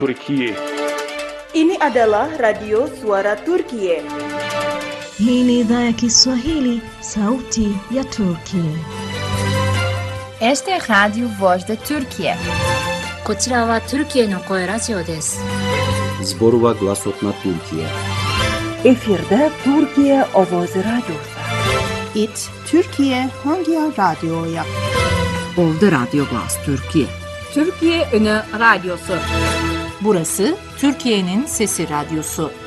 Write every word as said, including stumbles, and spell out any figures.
Turkiye. Ini adalah Radio Suara Turkiye. Hii ni idhaa ya Kiswahili, sauti ya Turkiye. Este é Radio Voz da Turkiye. こちらはトルキエの声ラジオです。 Zborova Glasot na Türkiye. Efirde Türkiye Ovozi Radyosu. It Türkiye Hangi Radyo'ya? Oldu Radyo Glas Türkiye. Türkiye Ünü Radyosu. Burası Türkiye'nin Sesi Radyosu.